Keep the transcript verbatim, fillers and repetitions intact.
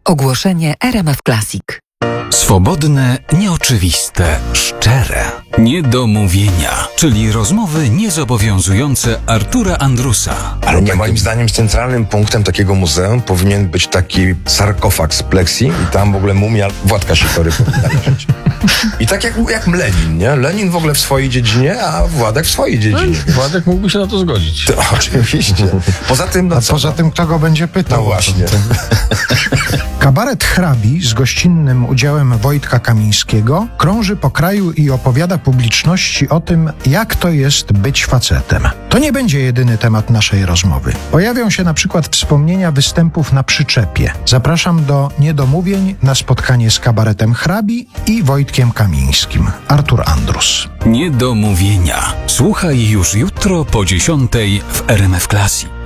Ogłoszenie R M F Classic. Swobodne, nieoczywiste, szczere. Niedomówienia, czyli rozmowy niezobowiązujące Artura Andrusa. Ale nie, moim zdaniem centralnym punktem takiego muzeum powinien być taki sarkofag z pleksji i tam w ogóle mumia Władka Sikory powinna leżeć. I tak jak, jak Lenin, nie? Lenin w ogóle w swojej dziedzinie, a Władek w swojej dziedzinie. No, Władek mógłby się na to zgodzić. To, oczywiście. Poza tym... No a co? poza tym kto go będzie pytał? No właśnie. Kabaret Hrabi z gościnnym udziałem Wojtka Kamińskiego krąży po kraju i opowiada publiczności o tym, jak to jest być facetem. To nie będzie jedyny temat naszej rozmowy. Pojawią się na przykład wspomnienia występów na przyczepie. Zapraszam do Niedomówień na spotkanie z kabaretem Hrabi i Wojtkiem Kamińskim. Artur Andrus. Niedomówienia. Słuchaj już jutro po dziesiątej w R M F Classic.